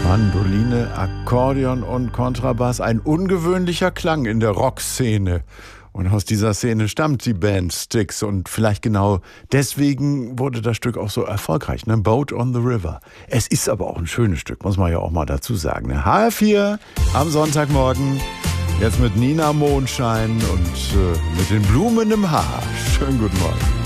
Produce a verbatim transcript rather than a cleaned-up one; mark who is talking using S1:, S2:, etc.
S1: Mandoline, Akkordeon und Kontrabass. Ein ungewöhnlicher Klang in der Rockszene. Und aus dieser Szene stammt die Band Styx. Und vielleicht genau deswegen wurde das Stück auch so erfolgreich. Ne? Boat on the River. Es ist aber auch ein schönes Stück, muss man ja auch mal dazu sagen. Ne? H R vier am Sonntagmorgen. Jetzt mit Nina Mondschein und äh, mit den Blumen im Haar. Schönen guten Morgen.